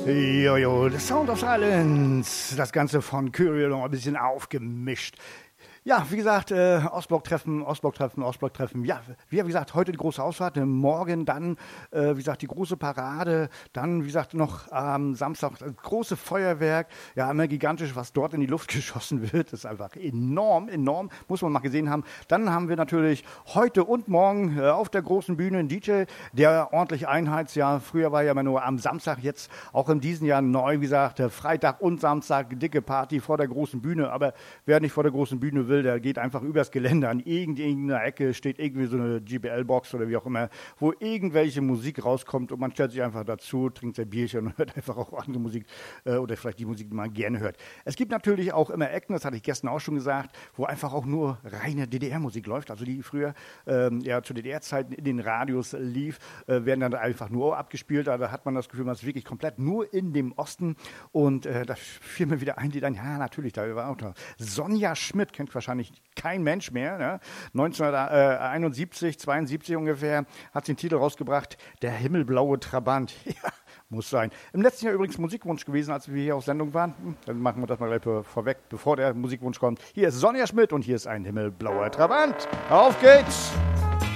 Jojo, The Sound of Silence. Das Ganze von Kyrill noch ein bisschen aufgemischt. Ja, wie gesagt, Ostblock-Treffen. Ja, wie gesagt, heute die große Ausfahrt, morgen dann, wie gesagt, die große Parade, dann, wie gesagt, noch am Samstag das große Feuerwerk. Ja, immer gigantisch, was dort in die Luft geschossen wird. Das ist einfach enorm, muss man mal gesehen haben. Dann haben wir natürlich heute und morgen auf der großen Bühne einen DJ, der ordentlich einheizt. Ja, früher war ja immer nur am Samstag, jetzt auch in diesem Jahr neu, wie gesagt, Freitag und Samstag, dicke Party vor der großen Bühne. Aber wer nicht vor der großen Bühne will, der geht einfach übers Gelände. An irgendeiner Ecke steht irgendwie so eine GBL-Box oder wie auch immer, wo irgendwelche Musik rauskommt und man stellt sich einfach dazu, trinkt sein Bierchen und hört einfach auch andere Musik oder vielleicht die Musik, die man gerne hört. Es gibt natürlich auch immer Ecken, das hatte ich gestern auch schon gesagt, wo einfach auch nur reine DDR-Musik läuft, also die früher ja zu DDR-Zeiten in den Radios lief, werden dann einfach nur abgespielt. Da hat man das Gefühl, man ist wirklich komplett nur in dem Osten und da fiel mir wieder ein, die dann, ja natürlich, da war auch noch Sonja Schmidt, kennt wahrscheinlich kein Mensch mehr. Ne? 1971, 72 ungefähr, hat sie den Titel rausgebracht, Der himmelblaue Trabant. Ja, muss sein. Im letzten Jahr übrigens Musikwunsch gewesen, als wir hier auf Sendung waren. Dann machen wir das mal gleich vorweg, bevor der Musikwunsch kommt. Hier ist Sonja Schmidt und hier ist ein himmelblauer Trabant. Auf geht's!